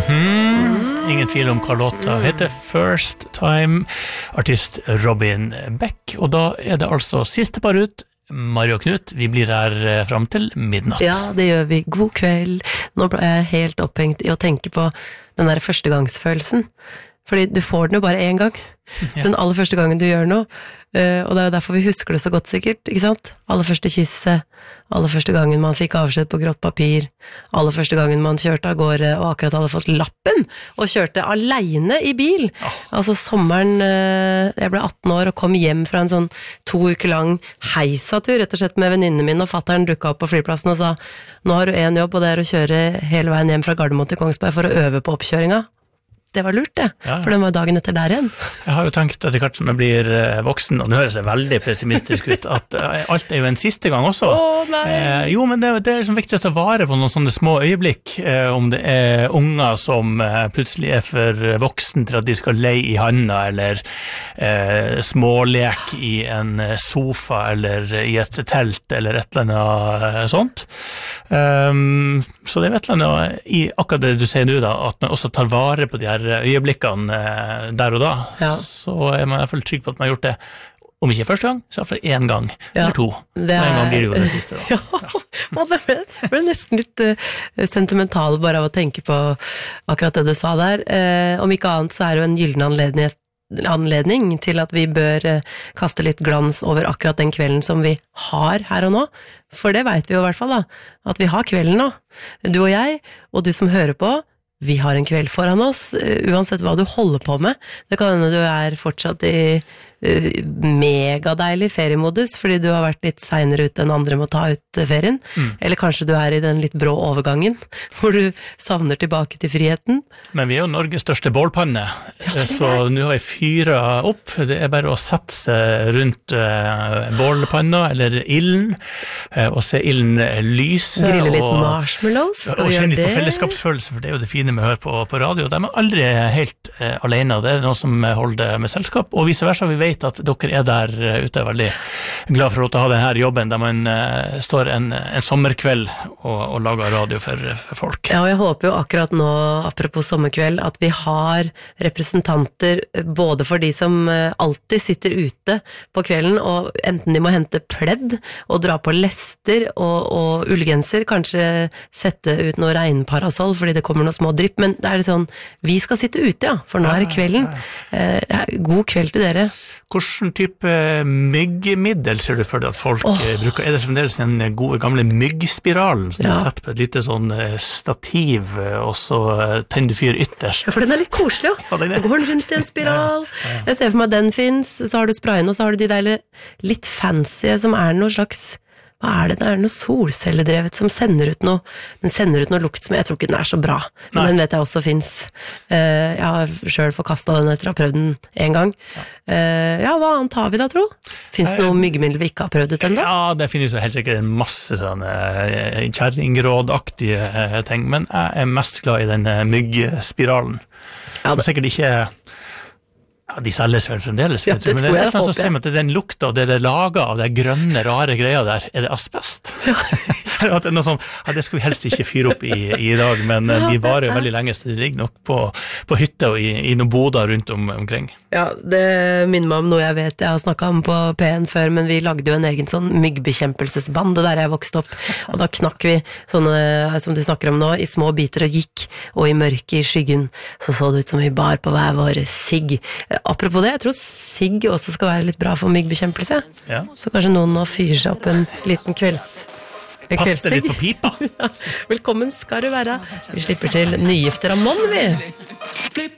Ingen tvil om hva låta heter. First Time, artist Robin Beck. Og da det altså siste par ut, Mari og Knut. Vi blir her frem til midnatt. Ja, det gjør vi. God kveld. Nå ble jeg helt opphengt i å tenke på den der førstegangsfølelsen. Fordi du får den jo bare en gang. Den aller første gangen du gjør noe. Og det jo derfor vi husker det så godt sikkert, ikke sant? Aller første kysset, aller første gangen man fikk avskjed på grått papir, aller første gangen man kjørte av gårde og akkurat hadde fått lappen, og kjørte alene i bil. Altså sommeren, jeg ble 18 år og kom hjem fra en sånn 2 uker lang heisatur, rett og slett med venninnen min, og fatteren dukket opp på flyplassen og sa, nå har du en jobb, og det å kjøre hele veien hjem fra Gardermoen til Kongsberg for å øve på oppkjøringa. Det var lurt det, for den var dagen etter der igjen. Jeg har jo tenkt etter hvert som jeg blir voksen, og nå høres jeg veldig pessimistisk ut, at alt jo en siste gang også. Nei! Jo, men det liksom viktig å ta vare på noen sånne små øyeblikk, om det unger som plutselig for voksen til at de skal leie i handa, eller smålek i en sofa, eller i et telt, eller et eller annet sånt. Så det et eller annet i akkurat det du sier nå da, at man også tar vare på de her øyeblikkene der og da, så man i hvert fall trygg på at man har gjort det, om ikke første gang, så for en gang, eller 2. Og en gang blir det jo det siste da. Det ble nesten litt sentimental bare av å tenke på akkurat det du sa der. Om ikke annet så det jo en gyllen anledning til at vi bør kaste litt glans over akkurat den kvelden som vi har her og nå, for det vet vi jo i hvert fall da, at vi har kvelden nå. Du og jeg, og du som hører på, vi har en kveld foran oss, uansett hva du holder på med. Det kan hende du fortsatt i megadeilig feriemodus, fordi du har vært litt senere ute enn andre med å ta ut ferien, eller kanskje du i den litt brå overgangen, hvor du savner tilbake til friheten. Men vi jo Norges største bålpanne, så nå har vi fyret opp. Det bare å sette seg rundt bålpanna, eller ilden, og se ilden lyse. Grille litt marshmallows, og kjenne litt på fellesskapsfølelse, for det jo det fine med å høre på radio. De aldri helt alene, det noen som holder med selskap, og vice versa, vi vet at dere der ute, veldig glad for å ha denne jobben, der man står en sommerkveld og lager radio for folk. Ja, og jeg håper jo akkurat nå, apropos sommerkveld, at vi har representanter både for de som alltid sitter ute på kvelden, og enten de må hente pledd og dra på lester og ullgenser, kanskje sette ut noe regnparasoll fordi det kommer noe små drypp, men det det sånn, vi skal sitte ute, for nå det kvelden. God kveld til dere. Hvilken type myggmiddel ser du for deg at folk bruker? Det fremdeles den gode gamle myggspiralen som du setter på et lite sånn stativ, og så tenner du fyr ytterst? Ja, for den litt koselig, så går den rundt i en spiral. Jeg ser for meg at den finnes, så har du sprayen, og så har du de der litt fancy, som noe slags, hva det? Det noe solcelledrevet som sender ut noe, den sender ut noe lukt som jeg tror ikke den så bra, men den vet jeg også finnes. Jeg har selv forkastet den etter å ha prøvd den en gang. Hva annet har vi da, tro? Finnes det noe myggemiddel vi ikke har prøvd ut enda? Ja, det finnes jo helt sikkert en masse sånne kjerringrådaktige ting, men jeg mest glad i den myggspiralen, som sikkert ikke de selges vel fremdeles, men det et eller annet som sier meg at den lukta, og det laget av det grønne, rare greia der, det asbest? At det noe sånn, det skal vi helst ikke fyre opp i dag, men de varer jo veldig lenge, så det ligger nok på hytte og i noen boder rundt omkring. Ja, det minner meg om noe jeg vet jeg har snakket om på P1 før, men vi lagde jo en egen sånn myggbekjempelsesband, det der jeg vokste opp, og da knakk vi sånne, som du snakker om nå, i små biter og gikk, og i mørket, i skyggen, så det ut som vi bar på hver vår sigg. Apropos det, jeg tror sigg også skal være litt bra for myggbekjempelse, så kanskje noen nå fyrer seg opp en liten Patte litt på pipa. Velkommen skal du være. Vi slipper til nygifte Ramon, vi.